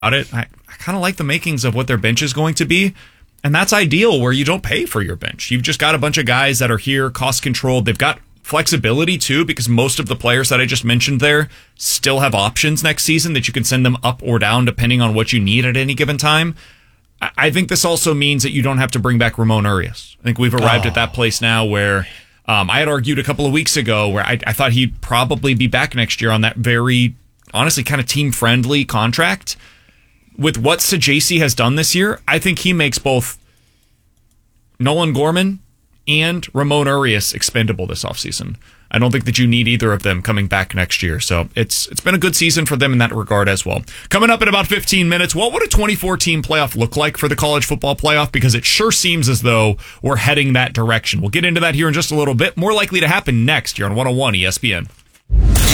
about it. I kind of like the makings of what their bench is going to be. And that's ideal where you don't pay for your bench. You've just got a bunch of guys that are here, cost controlled. They've got flexibility too, because most of the players that I just mentioned there still have options next season that you can send them up or down depending on what you need at any given time. I think this also means that you don't have to bring back Ramon Urias. I think we've arrived at that place now where I had argued a couple of weeks ago where I thought he'd probably be back next year on that very, honestly, kind of team-friendly contract. With what Sajaci has done this year, I think he makes both Nolan Gorman and Ramon Urias expendable this offseason. I don't think that you need either of them coming back next year. So it's been a good season for them in that regard as well. Coming up in about 15 minutes, what would a 24-team playoff look like for the college football playoff? Because it sure seems as though we're heading that direction. We'll get into that here in just a little bit. More likely to happen next here on 101 ESPN.